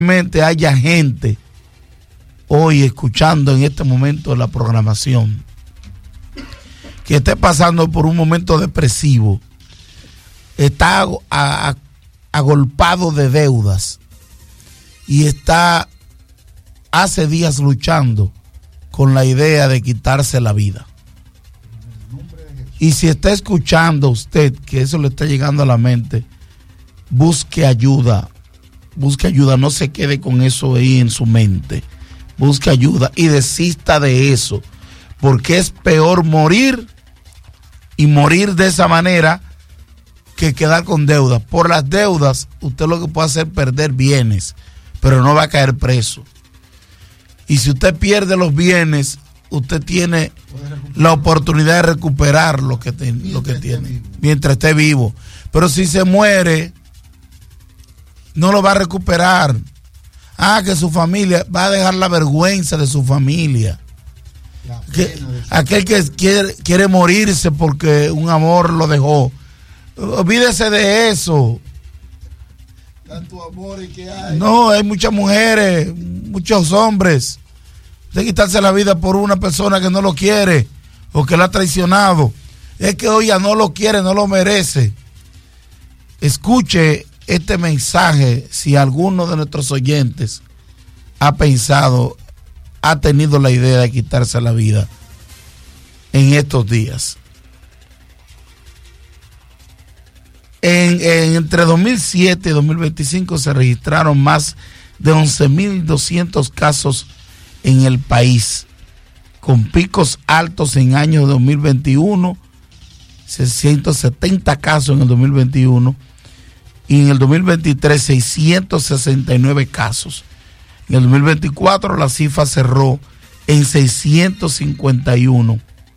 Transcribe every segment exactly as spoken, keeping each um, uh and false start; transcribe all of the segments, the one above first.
Realmente haya gente hoy escuchando en este momento la programación que esté pasando por un momento depresivo, está agolpado de deudas y está hace días luchando con la idea de quitarse la vida. Y si está escuchando usted que eso le está llegando a la mente, busque ayuda, busque ayuda, no se quede con eso ahí en su mente, busque ayuda y desista de eso, porque es peor morir y morir de esa manera que quedar con deudas. Por las deudas, usted lo que puede hacer es perder bienes, pero no va a caer preso. Y si usted pierde los bienes, usted tiene la oportunidad de recuperar lo que, te, lo que tiene mientras esté vivo. Pero si se muere, no lo va a recuperar. Ah, que su familia va a dejar la vergüenza de su familia. Que, aquel que quiere, quiere morirse porque un amor lo dejó. Olvídese de eso. Tanto amor y que hay. No, hay muchas mujeres, muchos hombres de quitarse la vida por una persona que no lo quiere o que la ha traicionado. Es que hoy ya no lo quiere, no lo merece. Escuche este mensaje si alguno de nuestros oyentes ha pensado, ha tenido la idea de quitarse la vida en estos días. En, en, entre dos mil siete y dos mil veinticinco se registraron más de once mil doscientos casos en el país, con picos altos en año dos mil veintiuno, seiscientos setenta casos en el dos mil veintiuno, y en el dos mil veintitrés seiscientos sesenta y nueve casos. En el dos mil veinticuatro la cifra cerró en seiscientos cincuenta y uno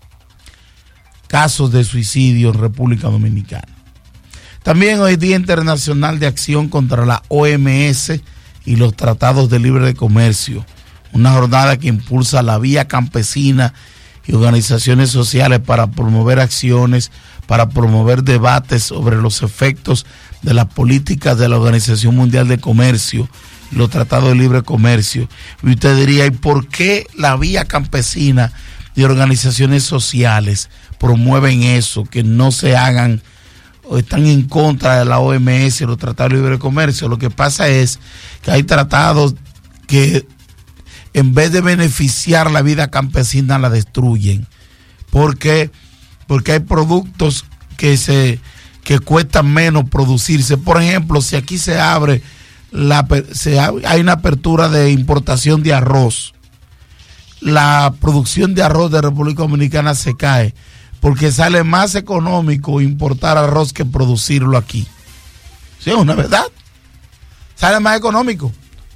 casos de suicidio en República Dominicana. También hoy Día Internacional de Acción contra la O M S y los Tratados de Libre Comercio, una jornada que impulsa la vía campesina y organizaciones sociales para promover acciones, para promover debates sobre los efectos de las políticas de la Organización Mundial de Comercio y los Tratados de Libre Comercio. Y usted diría, ¿y por qué la vía campesina y organizaciones sociales promueven eso, que no se hagan o están en contra de la O M S y los Tratados de Libre Comercio? Lo que pasa es que hay tratados que en vez de beneficiar la vida campesina la destruyen. ¿Por qué? Porque hay productos que se que cuestan menos producirse. Por ejemplo, si aquí se abre la se hay una apertura de importación de arroz, la producción de arroz de República Dominicana se cae porque sale más económico importar arroz que producirlo aquí. Sí, es una verdad. Sale más económico.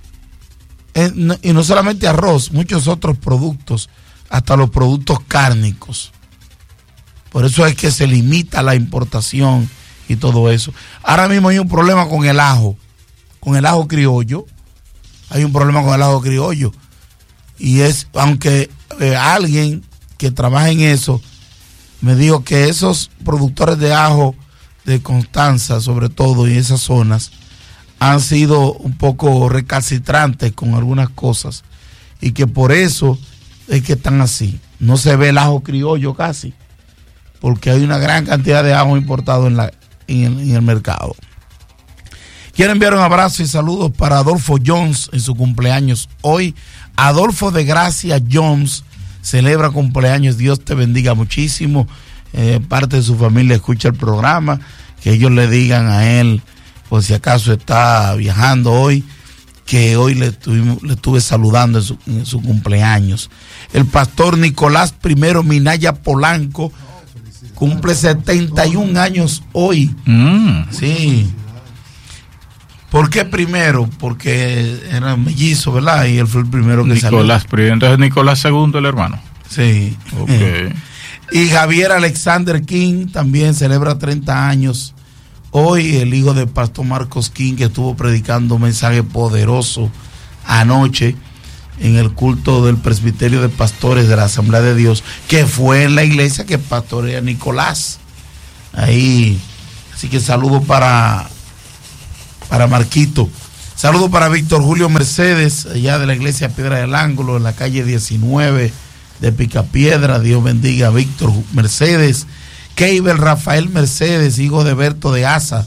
Y no solamente arroz, muchos otros productos, hasta los productos cárnicos. Por eso es que se limita la importación y todo eso. Ahora mismo hay un problema con el ajo, con el ajo criollo. Hay un problema con el ajo criollo. Y es, aunque eh, alguien que trabaja en eso me dijo que esos productores de ajo de Constanza, sobre todo, y esas zonas, han sido un poco recalcitrantes con algunas cosas y que por eso es que están así. No se ve el ajo criollo casi, porque hay una gran cantidad de ajo importado en, la, en, el, en el mercado. Quiero enviar un abrazo y saludos para Adolfo Jones en su cumpleaños hoy. Adolfo de Gracia Jones celebra cumpleaños. Dios te bendiga muchísimo. Eh, parte de su familia escucha el programa. Que ellos le digan a él, por si acaso está viajando hoy, que hoy le, tuvimos, le estuve saludando en su, en su cumpleaños. El pastor Nicolás Primero Minaya Polanco cumple setenta y un años hoy. Mm. Sí. ¿Por qué primero? Porque era mellizo, ¿verdad? Y él fue el primero que salió. Nicolás Primero, entonces Nicolás segundo el hermano. Sí. Okay. Y Javier Alexander King también celebra treinta años. Hoy el hijo del pastor Marcos King, que estuvo predicando un mensaje poderoso anoche en el culto del presbiterio de pastores de la Asamblea de Dios, que fue en la iglesia que pastorea Nicolás. Ahí, así que saludo para, para Marquito. Saludo para Víctor Julio Mercedes, allá de la iglesia Piedra del Ángulo, en la calle diecinueve de Picapiedra. Dios bendiga a Víctor Mercedes. Keibel Rafael Mercedes, hijo de Berto de Asa.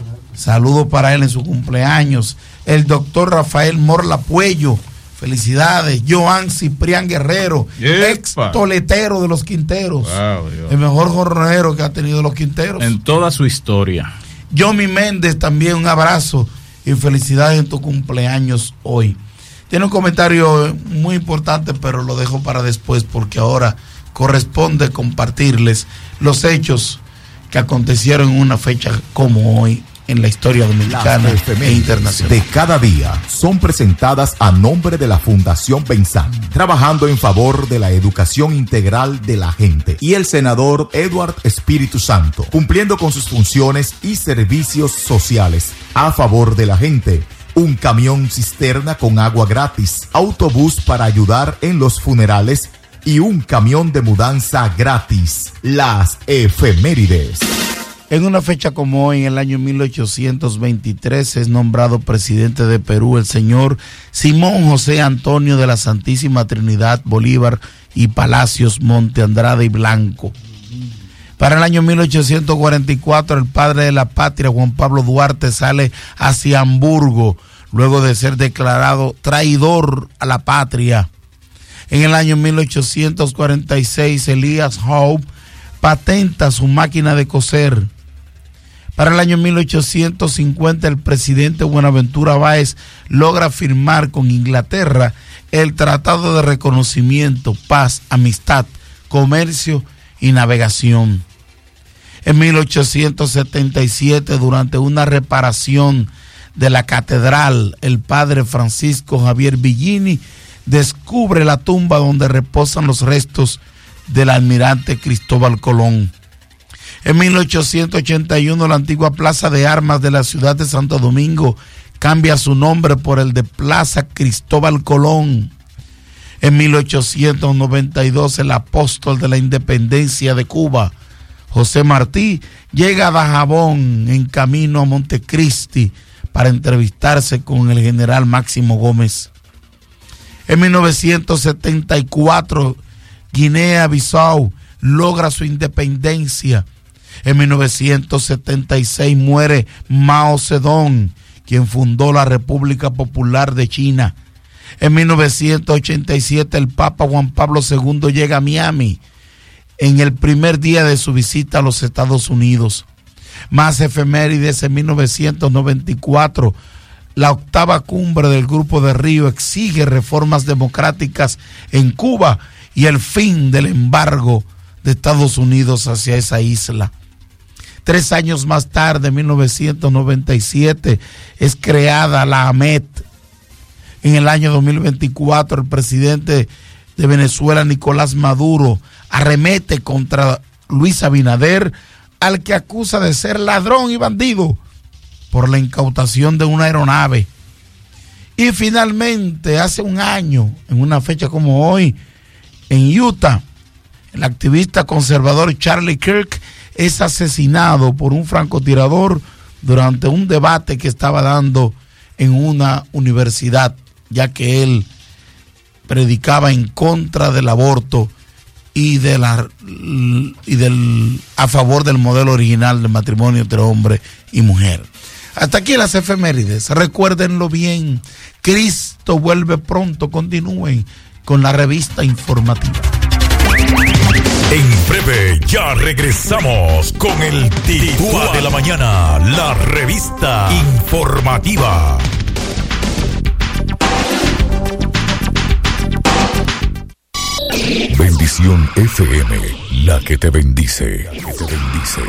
Saludo para él en su cumpleaños. El doctor Rafael Morla Puello. Felicidades. Joan Ciprián Guerrero, Yepa. ex toletero de los Quinteros. Wow, el mejor jornalero que ha tenido los Quinteros en toda su historia. Yomi Méndez, también un abrazo y felicidades en tu cumpleaños hoy. Tiene un comentario muy importante, pero lo dejo para después porque ahora corresponde compartirles los hechos que acontecieron en una fecha como hoy en la historia dominicana e internacional. De cada día son presentadas a nombre de la Fundación Benzán, trabajando en favor de la educación integral de la gente, y el senador Edward Espíritu Santo, cumpliendo con sus funciones y servicios sociales a favor de la gente. Un camión cisterna con agua gratis, autobús para ayudar en los funerales y un camión de mudanza gratis. Las efemérides. En una fecha como hoy, en el año mil ochocientos veintitrés, es nombrado presidente de Perú el señor Simón José Antonio de la Santísima Trinidad Bolívar y Palacios Monte Andrade y Blanco. Para el año mil ochocientos cuarenta y cuatro, el padre de la patria, Juan Pablo Duarte, sale hacia Hamburgo, luego de ser declarado traidor a la patria. En el año mil ochocientos cuarenta y seis, Elias Howe patenta su máquina de coser. Para el año mil ochocientos cincuenta, el presidente Buenaventura Báez logra firmar con Inglaterra el Tratado de Reconocimiento, Paz, Amistad, Comercio y Navegación. En mil ochocientos setenta y siete, durante una reparación de la catedral, el padre Francisco Javier Villini descubre la tumba donde reposan los restos del almirante Cristóbal Colón. En mil ochocientos ochenta y uno, la antigua Plaza de Armas de la ciudad de Santo Domingo cambia su nombre por el de Plaza Cristóbal Colón. En mil ochocientos noventa y dos, el apóstol de la independencia de Cuba, José Martí, llega a Dajabón en camino a Montecristi para entrevistarse con el general Máximo Gómez. En mil novecientos setenta y cuatro, Guinea-Bissau logra su independencia. En mil novecientos setenta y seis muere Mao Zedong, quien fundó la República Popular de China. En mil novecientos ochenta y siete, el Papa Juan Pablo segundo llega a Miami en el primer día de su visita a los Estados Unidos. Más efemérides. En mil novecientos noventa y cuatro, la octava cumbre del Grupo de Río exige reformas democráticas en Cuba y el fin del embargo de Estados Unidos hacia esa isla. Tres años más tarde, en mil novecientos noventa y siete, es creada la A M E T. En el año dos mil veinticuatro, el presidente de Venezuela, Nicolás Maduro, arremete contra Luis Abinader, al que acusa de ser ladrón y bandido por la incautación de una aeronave. Y finalmente, hace un año, en una fecha como hoy, en Utah, el activista conservador Charlie Kirk es asesinado por un francotirador durante un debate que estaba dando en una universidad, ya que él predicaba en contra del aborto y de la y del a favor del modelo original del matrimonio entre hombre y mujer. Hasta aquí las efemérides. Recuérdenlo bien. Cristo vuelve pronto. Continúen con la revista informativa. En breve ya regresamos con el Titúa de la Mañana, la revista informativa. Bendición F M, la que te bendice, la que te bendice.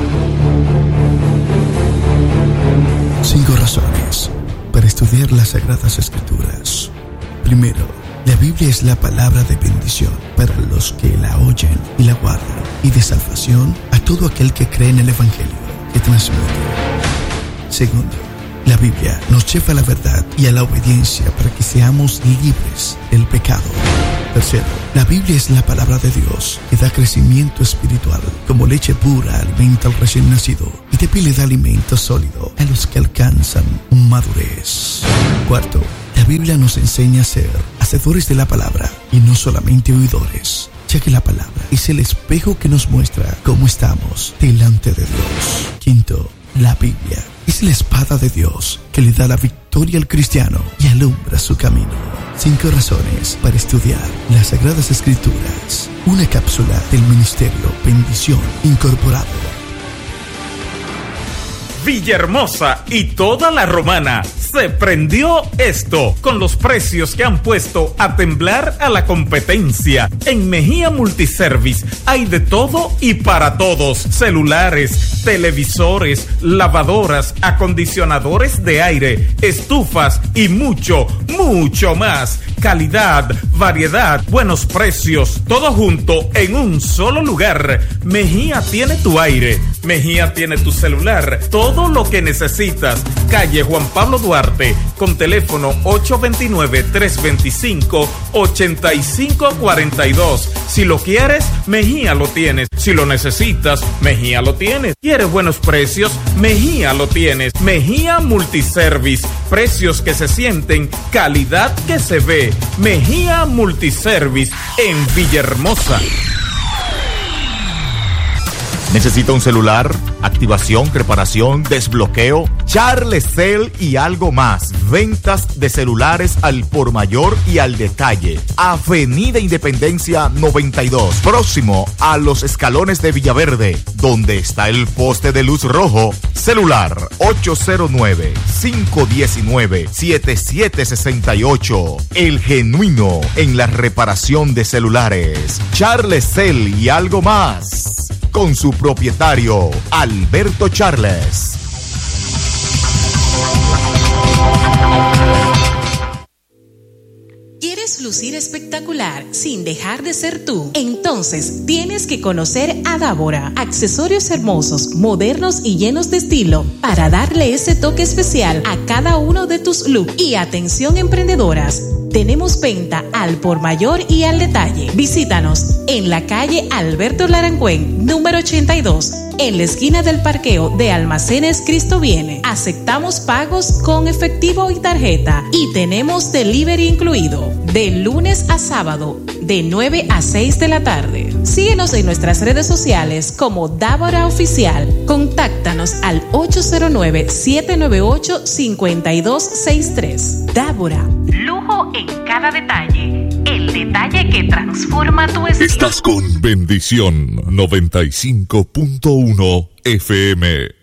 Cinco razones para estudiar las Sagradas Escrituras. Primero, la Biblia es la palabra de bendición para los que la oyen y la guardan, y de salvación a todo aquel que cree en el Evangelio que transmite. Segundo, La Biblia nos lleva a la verdad y a la obediencia para que seamos libres del pecado. Tercero, la Biblia es la palabra de Dios que da crecimiento espiritual. Como leche pura alimenta al recién nacido y también le da alimento sólido a los que alcanzan madurez. Cuarto, la Biblia nos enseña a ser hacedores de la palabra y no solamente oidores, ya que la palabra es el espejo que nos muestra cómo estamos delante de Dios. Quinto, la Biblia es la espada de Dios que le da la victoria al cristiano y alumbra su camino. Cinco razones para estudiar las Sagradas Escrituras. Una cápsula del Ministerio Bendición Incorporado. Villahermosa y toda la Romana. Se prendió esto con los precios que han puesto a temblar a la competencia. En Mejía Multiservice hay de todo y para todos. Celulares, televisores, lavadoras, acondicionadores de aire, estufas y mucho, mucho más. Calidad, variedad, buenos precios, todo junto en un solo lugar. Mejía tiene tu aire, Mejía tiene tu celular, todo lo que necesitas. Calle Juan Pablo Duarte, con teléfono ocho dos nueve, tres dos cinco, ocho cinco cuatro dos. Si lo quieres, Mejía lo tienes. Si lo necesitas, Mejía lo tienes. ¿Quieres buenos precios? Mejía lo tienes. Mejía Multiservice, precios que se sienten, calidad que se ve. Mejía Multiservice en Villahermosa. ¿Necesita un celular? Activación, reparación, desbloqueo, Charlecel y algo más. Ventas de celulares al por mayor y al detalle. Avenida Independencia noventa y dos, próximo a los escalones de Villaverde, donde está el poste de luz rojo. Celular ocho cero nueve, cinco uno nueve, siete siete seis ocho. El genuino en la reparación de celulares. Charlecel y algo más. Con su propietario, Alberto Charles. ¿Quieres lucir espectacular sin dejar de ser tú? Entonces tienes que conocer a Dávora. Accesorios hermosos, modernos y llenos de estilo para darle ese toque especial a cada uno de tus looks. Y atención emprendedoras, tenemos venta al por mayor y al detalle. Visítanos en la calle Alberto Larangüen, número ochenta y dos, en la esquina del parqueo de Almacenes Cristo Viene. Aceptamos pagos con efectivo y tarjeta y tenemos delivery incluido de lunes a sábado de nueve a seis de la tarde. Síguenos en nuestras redes sociales como Dávora Oficial. Contáctanos al ocho cero nueve, siete nueve ocho, cinco dos seis tres. Dávora, lujo en cada detalle. El detalle que transforma tu estilo. Estás con Bendición noventa y cinco punto uno F M.